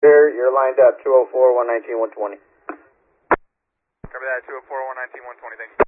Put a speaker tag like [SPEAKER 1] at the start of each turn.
[SPEAKER 1] You're lined up, 204, 119, 120.
[SPEAKER 2] Cover that, 204, 119, 120, thank you.